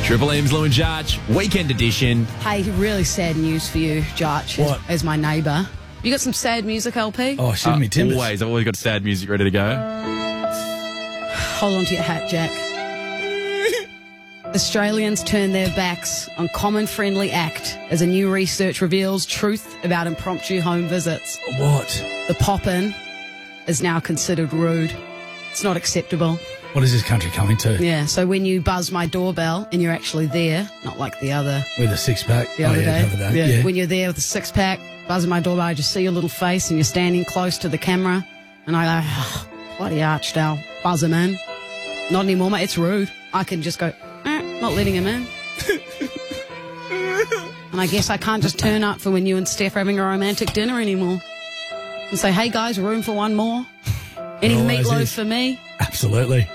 Triple M's Lou and Jarch, weekend edition. Hey, really sad news for you, Jarch, What? as my neighbour. You got some sad music, LP? Oh, shouldn't be timbers. Always, I've always got sad music ready to go. Hold on to your hat, Jack. Australians turn their backs on common friendly act as a new research reveals truth about impromptu home visits. What? The pop-in is now considered rude. It's not acceptable. What is this country coming to? Yeah, so when you buzz my doorbell and you're actually there, not like the other With a six-pack? the other day. Cover that. Yeah. When you're there with a six-pack, buzzing my doorbell, I just see your little face and you're standing close to the camera. And I go, oh, bloody Archdale, buzz him in. Not anymore, mate. It's rude. I can just go, not letting him in. And I guess I can't just turn up for when you and Steph are having a romantic dinner anymore. And say, hey, guys, room for one more? Any It always meatloaf is. for me? Absolutely.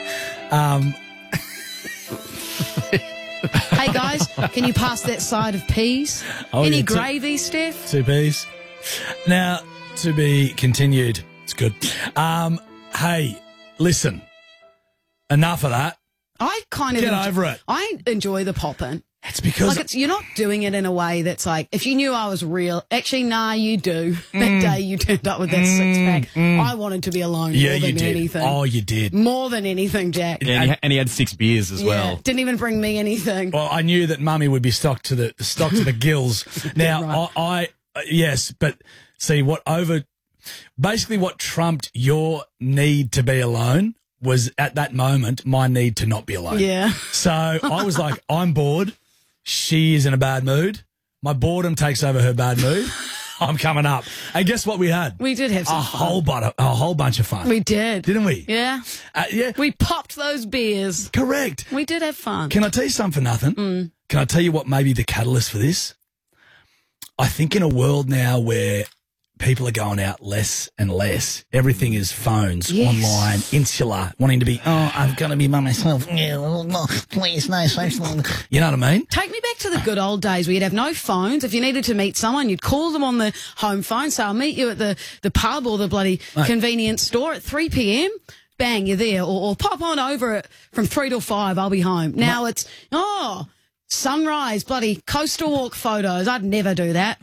Hey, guys, can you pass that side of peas? Oh, Any yeah, gravy, Steph? 2 Ps. Now, to be continued. It's good. Hey, listen. Enough of that. I kind of Get over it. I enjoy the pop-in. It's because... Like you're not doing it in a way that's like, if you knew I was real, actually, nah, you do. That day you turned up with that six-pack, I wanted to be alone yeah, more you than did. anything. Oh, you did. More than anything, Jack. Yeah, and he had 6 beers as well. Didn't even bring me anything. Well, I knew that Mummy would be stocked to the gills. Now, Right. yes, but see basically what trumped your need to be alone was at that moment my need to not be alone. Yeah. So I was like, I'm bored. She is in a bad mood. My boredom takes over her bad mood. I'm coming up. And guess what we had? We did have some fun. A whole bunch of fun. We did. Didn't we? Yeah. Yeah. We popped those beers. Correct. We did have fun. Can I tell you something for nothing? Can I tell you what may be the catalyst for this? I think in a world now where people are going out less and less, everything is phones, Yes. online, insular, wanting to be, I'm going to be by myself. Yeah, no, please, no social. You know what I mean? Take me back to the good old days where you'd have no phones. If you needed to meet someone, you'd call them on the home phone. So I'll meet you at the pub or the bloody convenience store at 3 p.m. Bang, you're there. Or pop on over it from 3 till 5. I'll be home. Now it's, sunrise, bloody coastal walk photos. I'd never do that.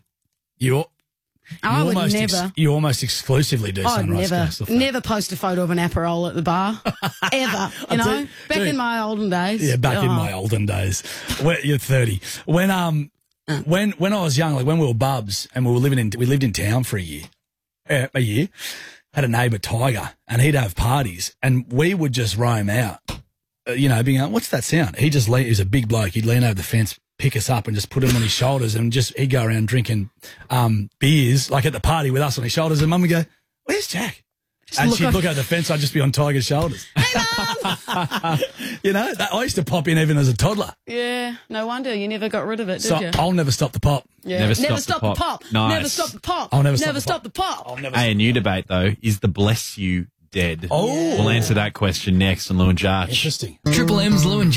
I would never. You almost exclusively do I'd sunrise coastal photos. never post a photo of an Aperol at the bar. Ever. You know? Back in my olden days. Yeah, back in my olden days. You're 30. When I was young, like when we were bubs and we lived in town for a year, had a neighbour, Tiger, and he'd have parties and we would just roam out, being like, what's that sound? He was a big bloke. He'd lean over the fence, pick us up and just put him on his shoulders and he'd go around drinking beers, like at the party with us on his shoulders, and Mum would go, where's Jack? And she'd look over the fence, I'd just be on Tiger's shoulders. Hey, Mum! I used to pop in even as a toddler. Yeah, no wonder you never got rid of it, did So you? I'll never stop the pop. Yeah. Never Never stop stop the the pop. pop. Nice. Never stop the pop. I'll never Never stop stop the pop. I'll never Hey, a new debate, though, is the bless you dead? Oh. We'll answer that question next on Lou and Jarch. Interesting. Triple M's Lou and